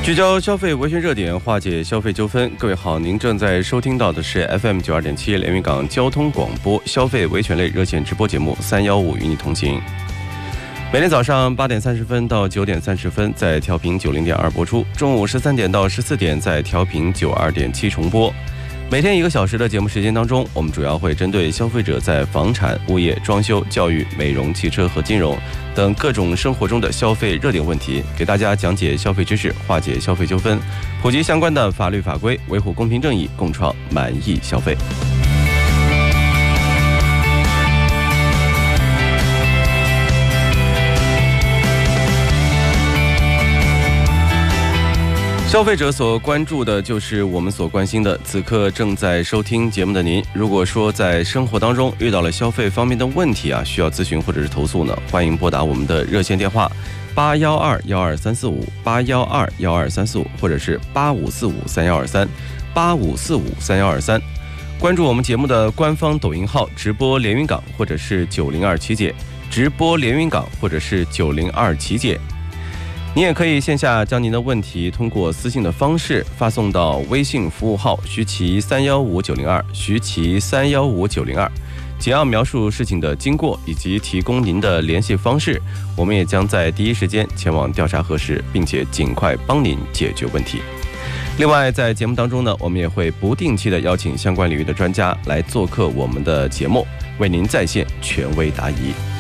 聚焦消费维权热点，化解消费纠纷。各位好，您正在收听到的是 FM92.7 连云港交通广播消费维权类热线直播节目315与你同行。每天早上8点30分到9点30分在调频90.2播出，中午13点到14点在调频92.7重播。每天1个小时的节目时间当中，我们主要会针对消费者在房产、物业、装修、教育、美容、汽车和金融等各种生活中的消费热点问题，给大家讲解消费知识，化解消费纠纷，普及相关的法律法规，维护公平正义，共创满意消费。消费者所关注的就是我们所关心的。此刻正在收听节目的您，如果说在生活当中遇到了消费方面的问题需要咨询或者是投诉呢，欢迎拨打我们的热线电话812-12345，812-12345，或者是85453123，85453123。关注我们节目的官方抖音号直播连云港，或者是902七姐，直播连云港，或者是902七姐。你也可以线下将您的问题通过私信的方式发送到微信服务号徐奇315902，徐奇315902，简要描述事情的经过以及提供您的联系方式，我们也将在第一时间前往调查核实，并且尽快帮您解决问题。另外，在节目当中呢，我们也会不定期的邀请相关领域的专家来做客我们的节目，为您在线权威答疑。